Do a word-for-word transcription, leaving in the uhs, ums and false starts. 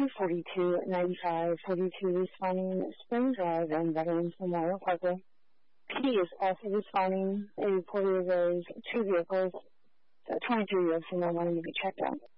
two forty-two ninety-five, forty-two responding Spring Drive and Veterans Memorial Parkway. He is also responding. A reporter of those two vehicles, uh, twenty-two of them are wanting to be checked out.